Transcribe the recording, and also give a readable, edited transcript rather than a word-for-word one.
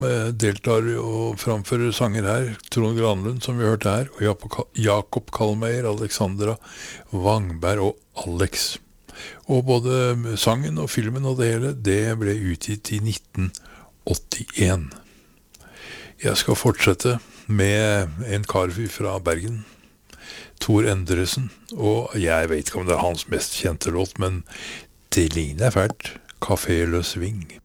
deltar og framfører sanger her, Trond Granlund, som vi hørte her, og Jakob Kalmeier, Alexandra Wangberg og Alex. Og både sangen og filmen og det hele, det ble utgitt i 1981. Jeg skal fortsette med en kar fra Bergen, Tor Endresen, og jeg vet ikke om det er hans mest kjente låt, men det ligner fælt, Café Le Swing.